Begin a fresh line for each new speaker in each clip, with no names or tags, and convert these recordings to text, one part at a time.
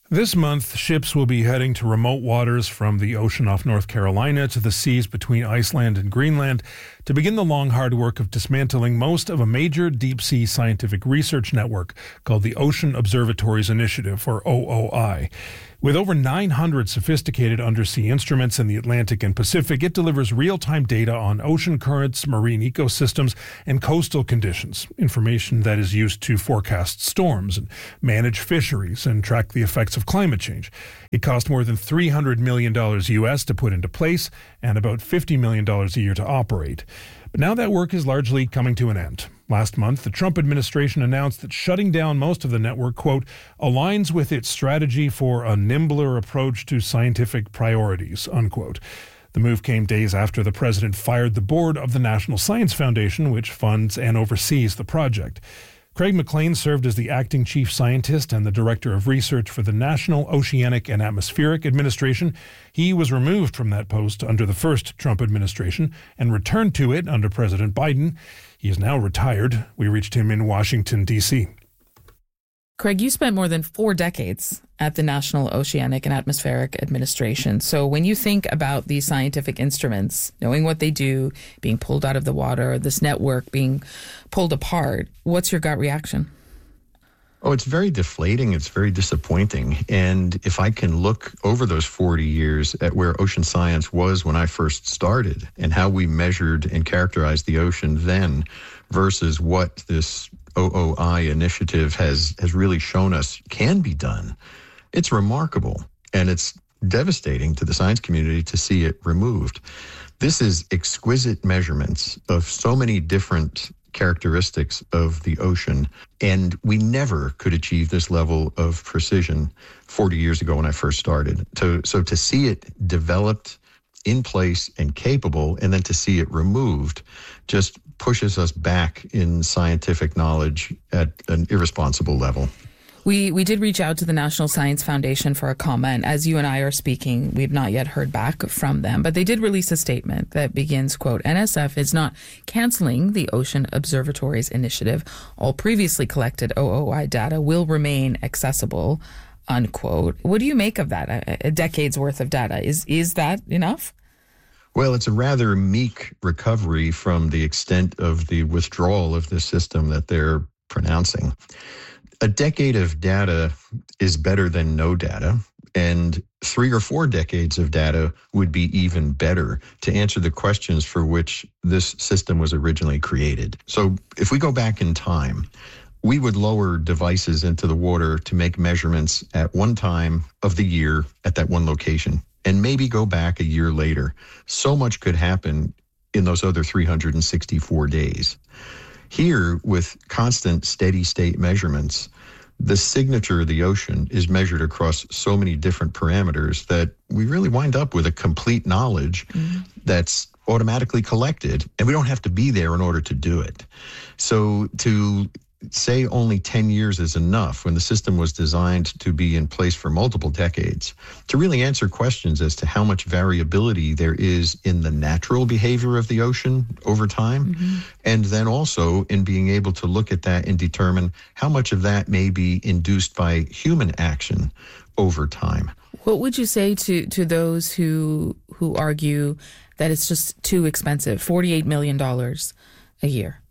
This month, ships will be heading to remote waters from the ocean off North Carolina to the seas between Iceland and Greenland to begin the long, hard work of dismantling most of a major deep-sea scientific research network called the Ocean Observatories Initiative, or OOI. With over 900 sophisticated undersea instruments in the Atlantic and Pacific, it delivers real-time data on ocean currents, marine ecosystems, and coastal conditions, information that is used to forecast storms and manage fisheries and track the effects of climate change. It cost more than $300 million U.S. to put into place and about $50 million a year to operate. But now that work is largely coming to an end. Last month, the Trump administration announced that shutting down most of the network, quote, aligns with its strategy for a nimbler approach to scientific priorities, unquote. The move came days after the president fired the board of the National Science Foundation, which funds and oversees the project. Craig McLean served as the acting chief scientist and the director of research for the National Oceanic and Atmospheric Administration. He was removed from that post under the first Trump administration and returned to it under President Biden. He is now retired. We reached him in Washington, D.C.
Craig, you spent more than 4 decades at the National Oceanic and Atmospheric Administration. So when you think about these scientific instruments, knowing what they do, being pulled out of the water, this network being pulled apart, what's your gut reaction?
Oh, it's very deflating. It's very disappointing. And if I can look over those 40 years at where ocean science was when I first started and how we measured and characterized the ocean then versus what this OOI initiative has really shown us can be done, it's remarkable. And it's devastating to the science community to see it removed. This is exquisite measurements of so many different characteristics of the ocean, and we never could achieve this level of precision 40 years ago when I first started. So to see it developed, in place, and capable, and then to see it removed just pushes us back in scientific knowledge at an irresponsible level.
We did reach out to the National Science Foundation for a comment. As you and I are speaking, we've not yet heard back from them, but they did release a statement that begins, quote, NSF is not canceling the Ocean Observatories Initiative. All previously collected OOI data will remain accessible, unquote. What do you make of that? A decade's worth of data. Is that enough?
Well, it's a rather meek recovery from the extent of the withdrawal of the system that they're pronouncing. A decade of data is better than no data, and 3 or 4 decades of data would be even better to answer the questions for which this system was originally created. So if we go back in time, we would lower devices into the water to make measurements at one time of the year at that one location, and maybe go back a year later. So much could happen in those other 364 days. Here, with constant steady state measurements, the signature of the ocean is measured across so many different parameters that we really wind up with a complete knowledge that's automatically collected, and we don't have to be there in order to do it. So to say only 10 years is enough when the system was designed to be in place for multiple decades, to really answer questions as to how much variability there is in the natural behavior of the ocean over time, and then also in being able to look at that and determine how much of that may be induced by human action over time.
What would you say to those who argue that it's just too expensive, $48 million a year?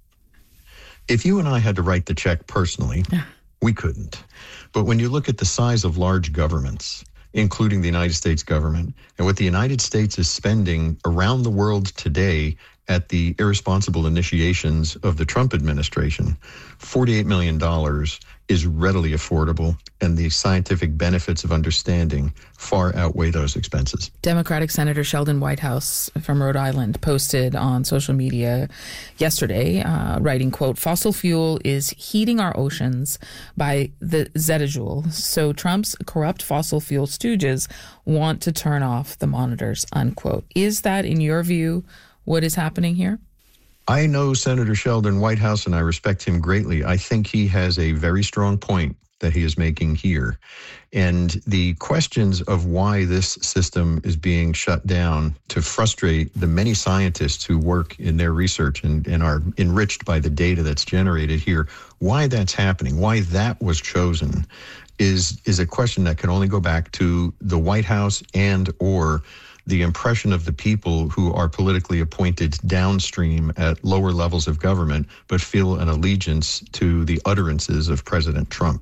If you and I had to write the check personally, we couldn't. But when you look at the size of large governments, including the United States government, and what the United States is spending around the world today at the irresponsible initiations of the Trump administration, $48 million is readily affordable, and the scientific benefits of understanding far outweigh those expenses.
Democratic Senator Sheldon Whitehouse from Rhode Island posted on social media yesterday, writing, quote, fossil fuel is heating our oceans by the zettajoule. So Trump's corrupt fossil fuel stooges want to turn off the monitors, unquote. Is that, in your view, what is happening here?
I know Senator Sheldon Whitehouse, and I respect him greatly. I think he has a very strong point that he is making here. And the questions of why this system is being shut down to frustrate the many scientists who work in their research and are enriched by the data that's generated here, why that's happening, why that was chosen, is a question that can only go back to the White House and or the impression of the people who are politically appointed downstream at lower levels of government, but feel an allegiance to the utterances of President Trump.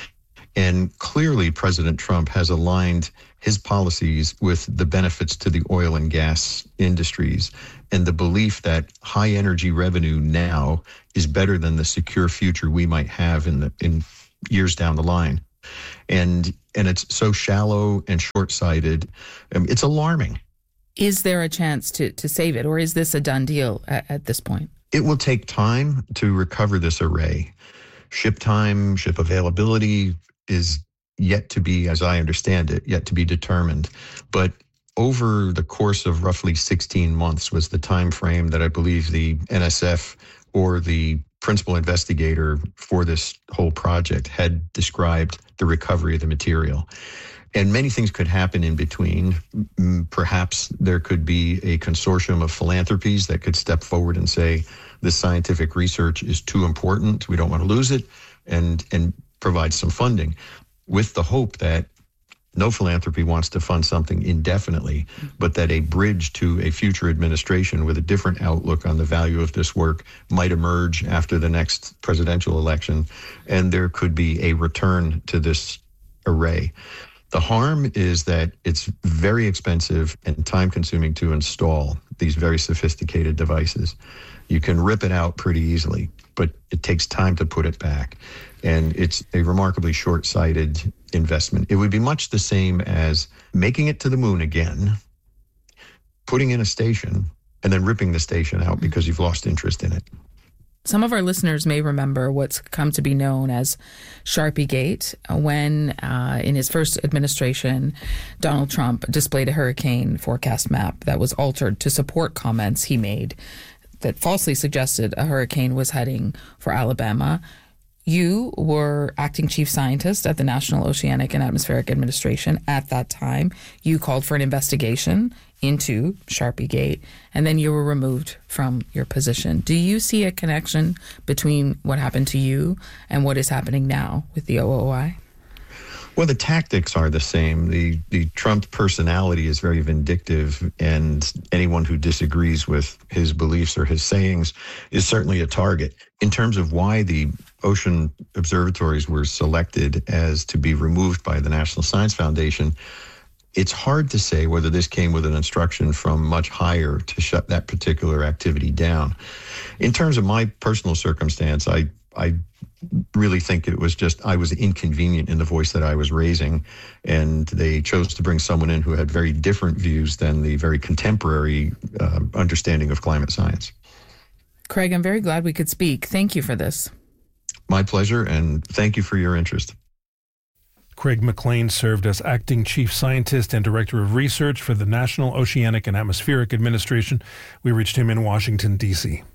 And clearly, President Trump has aligned his policies with the benefits to the oil and gas industries and the belief that high energy revenue now is better than the secure future we might have in years down the line. And it's so shallow and short-sighted. It's alarming.
Is there a chance to save it, or is this a done deal at this point?
It will take time to recover this array. Ship time, ship availability is yet to be, as I understand it, yet to be determined. But over the course of roughly 16 months was the time frame that I believe the NSF or the principal investigator for this whole project had described the recovery of the material. And many things could happen in between. Perhaps there could be a consortium of philanthropies that could step forward and say, this scientific research is too important, we don't want to lose it, and provide some funding, with the hope that no philanthropy wants to fund something indefinitely, but that a bridge to a future administration with a different outlook on the value of this work might emerge after the next presidential election, and there could be a return to this array. The harm is that it's very expensive and time-consuming to install these very sophisticated devices. You can rip it out pretty easily, but it takes time to put it back. And it's a remarkably short-sighted investment. It would be much the same as making it to the moon again, putting in a station, and then ripping the station out because you've lost interest in it.
Some of our listeners may remember what's come to be known as Sharpiegate, when in his first administration, Donald Trump displayed a hurricane forecast map that was altered to support comments he made that falsely suggested a hurricane was heading for Alabama. You were acting chief scientist at the National Oceanic and Atmospheric Administration at that time. You called for an investigation into Sharpiegate, and then you were removed from your position. Do you see a connection between what happened to you and what is happening now with the OOI?
Well, the tactics are the same. The Trump personality is very vindictive, and anyone who disagrees with his beliefs or his sayings is certainly a target. In terms of why the ocean observatories were selected as to be removed by the National Science Foundation, it's hard to say whether this came with an instruction from much higher to shut that particular activity down. In terms of my personal circumstance, I really think it was just I was inconvenient in the voice that I was raising, and they chose to bring someone in who had very different views than the very contemporary understanding of climate science.
Craig, I'm very glad we could speak. Thank you for this.
My pleasure, and thank you for your interest.
Craig McLean served as acting chief scientist and director of research for the National Oceanic and Atmospheric Administration. We reached him in Washington, D.C.